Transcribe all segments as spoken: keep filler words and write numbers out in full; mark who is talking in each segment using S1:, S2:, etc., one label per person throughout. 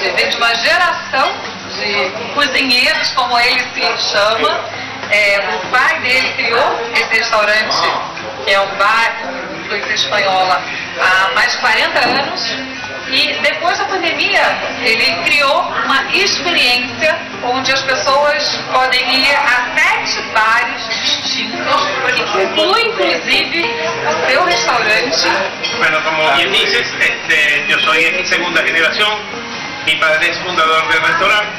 S1: dizer, vem de uma geração de cozinheiros, como ele se chama. É, o pai dele criou esse restaurante, que é um bar de influência espanhola, há mais de quarenta anos. E depois da pandemia, ele criou uma experiência onde as pessoas podem ir a sete bares distintos, que inclui inclusive o seu restaurante.
S2: Bueno, como bien dices, este, yo soy de segunda generación, mi padre es fundador del restaurante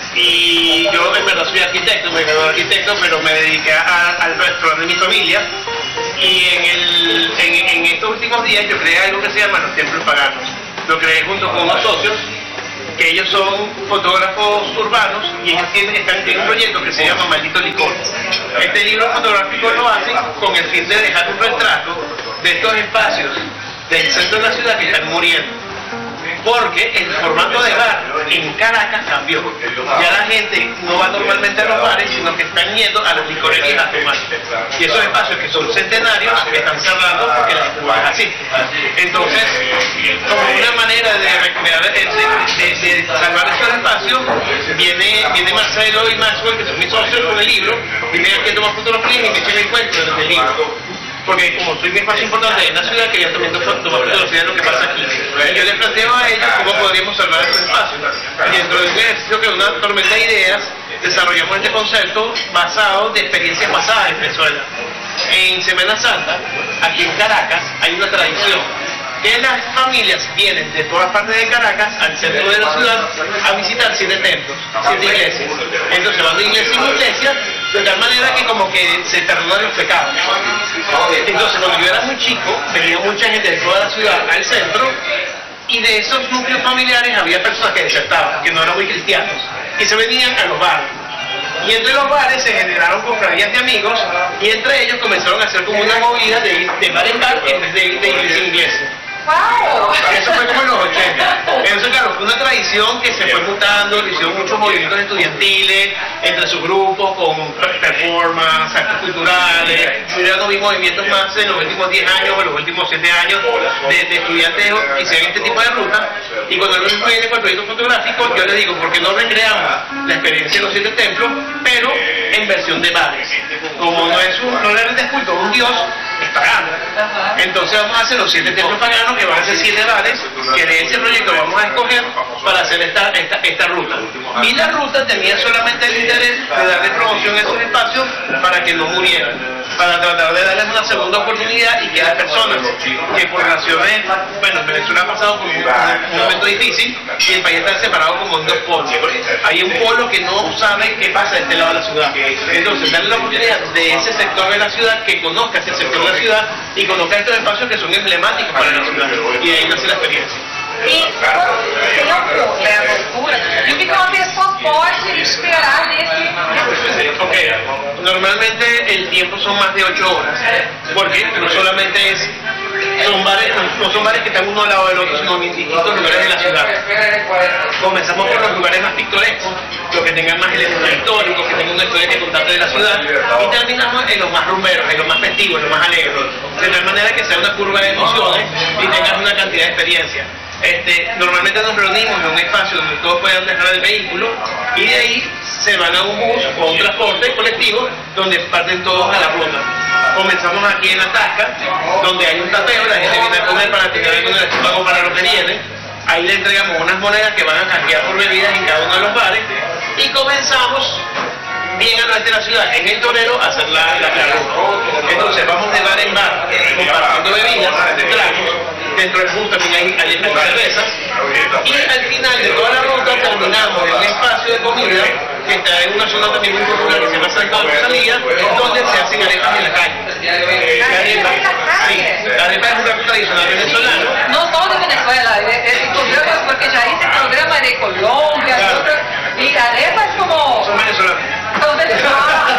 S2: y yo en verdad soy arquitecto, me gradué de arquitecto, pero me dediqué a, al restaurante de mi familia. Y en, el, en, en estos últimos días yo creé algo que se llama Los Templos Paganos. Lo creé junto con unos socios, que ellos son fotógrafos urbanos y ellos tienen, están en un proyecto que se llama Maldito Licor. Este libro fotográfico lo hacen con el fin de dejar un retrato de estos espacios del centro de la ciudad que están muriendo. Porque el formato de bar en Caracas cambió. Ya la gente no va normalmente a los bares, sino que están yendo a las licorerías a tomar. Y esos espacios que son centenarios están cerrando porque la gente no es así. Entonces, como una manera de recuperar, de, de, de salvar esos espacios, viene, viene Marcelo y Maxwell, que son mis socios con el libro, vienen aquí a tomar fotografías y me echan el cuento desde el libro. Porque como soy mi espacio importante en la ciudad, quería también tomar fotografía de lo que pasa aquí. Y yo les planteo a ellos cómo podríamos salvar este espacio. Y dentro de un ejercicio que es una tormenta de ideas, desarrollamos este concepto basado de experiencias pasadas en Venezuela. En Semana Santa, aquí en Caracas, hay una tradición que las familias vienen de todas partes de Caracas al centro de la ciudad a visitar siete templos, siete iglesias. Entonces van de iglesia en iglesia, de tal manera que como que se perdonan los pecados. Entonces cuando yo era muy chico, venía mucha gente de toda la ciudad al centro, y de esos núcleos familiares había personas que desertaban, que no eran muy cristianos, y se venían a los bares. Y entre los bares se generaron cofradías de amigos, y entre ellos comenzaron a hacer como una movida de ir de bar en bar en vez de ir de iglesia en iglesia.
S1: ¡Wow!
S2: Eso fue como en los ochenta. Eso, claro, fue una tradición que se fue mutando, que hicieron muchos movimientos estudiantiles entre sus grupos, con performance, actos culturales. Mira, vi movimientos más en los últimos diez años o en los últimos siete años de, de estudiantes que hicieron este tipo de ruta. Y cuando el mismo viene con el proyecto fotográfico, yo les digo, ¿por qué no recreamos la experiencia de los siete templos, pero en versión de bares? Como no es un, no le rendes culto a un dios, es pagano. Entonces vamos a hacer los siete templos paganos, que van a ser siete bares, que de ese proyecto vamos a escoger para hacer esta, esta, esta ruta. Y la ruta tenía solamente el interés de darle promoción a esos espacios para que no murieran, para tratar de darles una segunda oportunidad y que las personas que por razones, bueno, Venezuela ha pasado por un, un momento difícil y el país está separado como en dos polos. Hay un polo que no sabe qué pasa de este lado de la ciudad. Entonces, darle la oportunidad de ese sector de la ciudad que conozca ese sector de la ciudad y conozca estos espacios que son emblemáticos para la ciudad. Y ahí nace la experiencia.
S1: E quanto tempo leva a altura? E o que uma pessoa pode esperar nesse...
S2: Ok, normalmente el tiempo son más de ocho horas, porque no solamente es, son bares, no son bares que están uno al lado del otro, sino en distintos lugares de la ciudad. Comenzamos por los lugares más pintorescos, los que tengan más elementos históricos, que tengan una historia que contarte de la ciudad, y terminamos en los más rumberos, en los más festivos, en los más alegres, de tal manera que sea una curva de emociones y tengas una cantidad de experiencia. Este, normalmente nos reunimos en un espacio donde todos puedan dejar el vehículo y de ahí se van a un bus o a un transporte colectivo donde parten todos a la ruta. Comenzamos aquí en la Tasca, donde hay un tapeo, la gente viene a comer para tener algo en el estómago para lo que viene. Ahí le entregamos unas monedas que van a canjear por bebidas en cada uno de los bares y comenzamos bien al norte de la ciudad, en el Torero, a hacer la, la, la ruta. Entonces vamos de bar en bar, compartiendo bebidas, tragos. Dentro del bus también hay, hay cervezas. Y al final de toda la ruta terminamos en un espacio de comida que está en una zona también muy popular que se llama Santo de Rosalía, donde se hacen arepas en la calle. La arepa, sí, la arepa es un plato tradicional venezolano.
S1: Não só de Venezuela, esse programa, porque já hice programa de Colômbia, claro. Otros, y arepas como...
S2: Son venezolanos.
S1: Son venezolanos.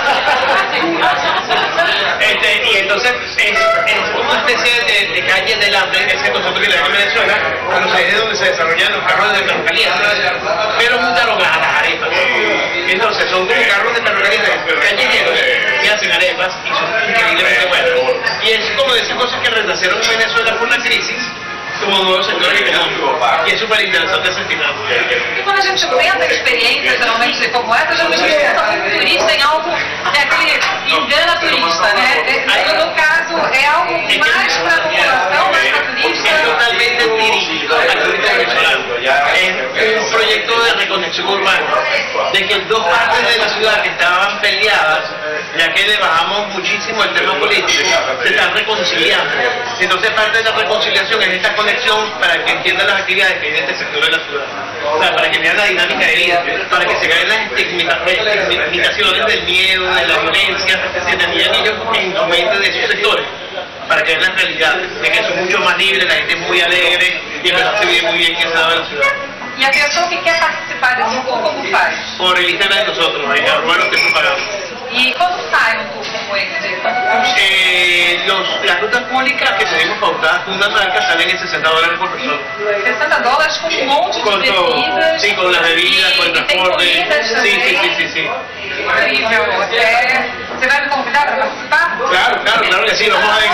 S2: Este, y entonces es, es una especie de, de calle del hambre, ese concepto que le da en Venezuela, a los países donde se desarrollan los carros de perro caliente, pero montaron a las arepas. Entonces son como carros de perro caliente callejeros que hacen arepas y son increíblemente buenas. Y es como decir cosas que renacieron en Venezuela por la crisis, como nuevos sectores económicos. Y es súper interesante ese final.
S1: E quando a gente tenta experiências, geralmente como essa, geralmente a gente tenta muito o turista em algo, é aquele engana turista, né? No, no caso, é algo mais para a população, mais para turista.
S2: Es totalmente dirigido al turista venezolano. Es un proyecto de reconexión urbana, de que dos partes de la ciudad que estaban peleadas, ya que le bajamos muchísimo el tema político, se están reconciliando. Entonces parte de la reconciliación es esta conexión para que entiendan las actividades que hay en este sector de la ciudad. O sea, para que vean la dinámica de vida, para que se vean las estigmatizaciones del miedo, de la violencia que tenían ellos en su mente de esos sectores, para que vean la realidad, de que son mucho más libres, la gente es muy alegre y en verdad se vive muy bien en ese lado de la ciudad.
S1: E a pessoa que quer participar desse tour, como faz?
S2: Por el Instagram de nosotros, ahí arroba lo que preparamos.
S1: E quando sai um tour como esse?
S2: Eh, los, las rutas públicas que tenemos pautadas con una marca salen en sesenta dólares por persona.
S1: sessenta dólares com um monte
S2: Con
S1: de
S2: todo.
S1: bebidas.
S2: Sí, con las bebidas,
S1: e,
S2: con el
S1: e tem
S2: transporte.
S1: comidas
S2: Sí,
S1: também.
S2: sí, sí, sí, sí.
S1: Incrível. É, você vai me convidar para participar?
S2: Claro, claro, claro que sí, vamos a